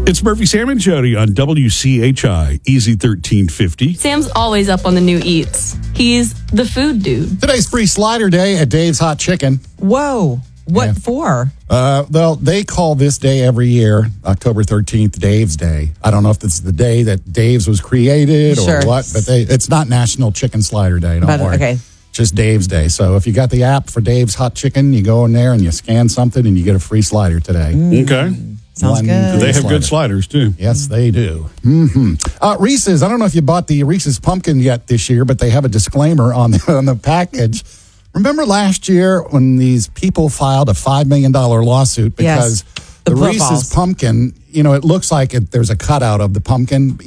It's Murphy, Sam, and Jody on WCHI, Easy 1350. Sam's always up on the new eats. He's the food dude. Today's free slider day at Dave's Hot Chicken. Whoa. What for? Well, they call this day every year, October 13th, Dave's Day. I don't know if it's the day that Dave's was created or what, but it's not National Chicken Slider Day. Don't worry. Okay. Just Dave's Day. So if you got the app for Dave's Hot Chicken, you go in there and you scan something and you get a free slider today. Okay. Sounds good. They have good sliders, too. Yes, they do. Reese's, I don't know if you bought the Reese's Pumpkin yet this year, but they have a disclaimer on the package. Remember last year when these people filed a $5 million lawsuit because The the footballs. Reese's Pumpkin, it looks like there's a cutout of the pumpkin.